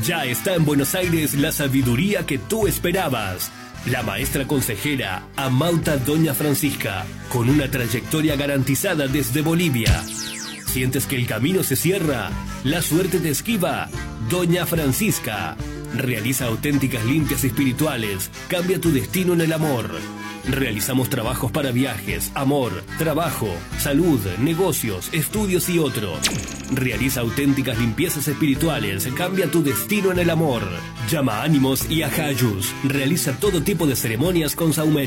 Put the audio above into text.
Ya está en Buenos Aires la sabiduría que tú esperabas. La maestra consejera Amauta Doña Francisca, con una trayectoria garantizada desde Bolivia. ¿Sientes que el camino se cierra? ¿La suerte te esquiva? Doña Francisca realiza auténticas limpias espirituales. Cambia tu destino en el amor. Realizamos trabajos para viajes, amor, trabajo, salud, negocios, estudios y otros. Realiza auténticas limpiezas espirituales. Cambia tu destino en el amor. Llama a Ánimos y a Jayus. Realiza todo tipo de ceremonias con Saumerio.